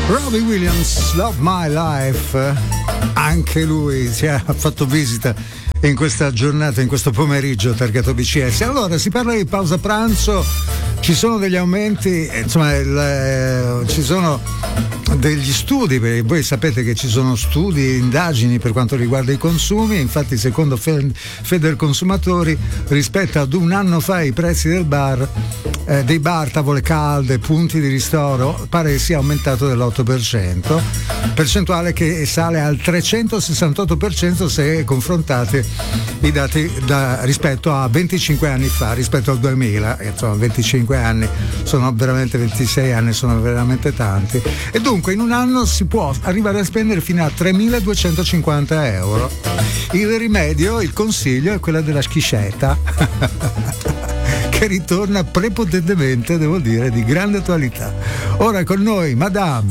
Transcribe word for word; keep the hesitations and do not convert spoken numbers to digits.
Robbie Williams, Love My Life, anche lui ci ha fatto visita in questa giornata, in questo pomeriggio targato B C S. Allora, si parla di pausa pranzo, ci sono degli aumenti, insomma, il, eh, ci sono degli studi, perché voi sapete che ci sono studi e indagini per quanto riguarda i consumi. Infatti, secondo Federconsumatori, rispetto ad un anno fa i prezzi del bar, eh, dei bar, tavole calde, punti di ristoro, pare che sia aumentato dell'otto per cento, percentuale che sale al trecentosessantotto per cento se confrontate i dati da, rispetto a venticinque anni fa, rispetto al duemila. Insomma, venticinque anni sono veramente, ventisei anni sono veramente tanti, e dunque in un anno si può arrivare a spendere fino a tremiladuecentocinquanta euro. Il rimedio, il consiglio è quella della schiscetta che ritorna prepotentemente, devo dire, di grande attualità. Ora con noi Madame